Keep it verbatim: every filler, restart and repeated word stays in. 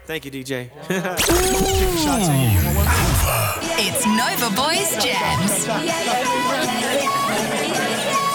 Thank you, D J. It's Nova Boys Jams.